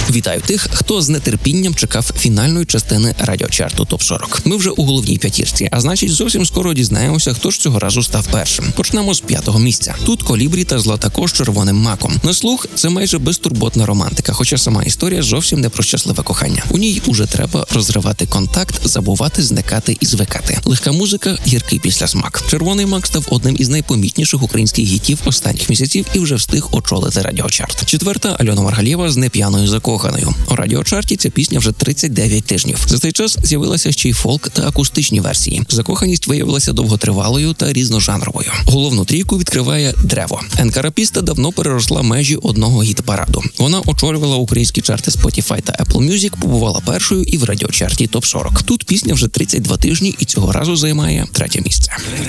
Вітаю тих, хто з нетерпінням чекав фінальної частини радіочарту ТОП-40. Ми вже у головній п'ятірці, а значить зовсім скоро дізнаємося, хто ж цього разу став першим. Почнемо з 5-го місця. Тут Колібрі та Златако з червоним маком. На слух це майже безтурботна романтика, хоча сама історія зовсім не про щасливе кохання. У ній уже треба розривати контакт, забувати, зникати і звикати. Легка музика, гіркий післясмак. Червоний мак став одним із найпомітніших українських гітів останніх місяців і вже встиг очолити радіочарт. Четверта – Альона Маргалєва з «Неп'яною закоханою». У радіочарті ця пісня вже 39 тижнів. За цей час з'явилася ще й фолк та акустичні версії. Закоханість виявилася довготривалою та різножанровою. Головну трійку відкриває «Древо». Енка-рапіста давно переросла межі одного гіт-параду. Вона очолювала українські чарти Spotify та Apple Music, побувала першою і в радіочарті ТОП-40. Тут пісня вже 32 тижні і цього разу займає 3-е місце.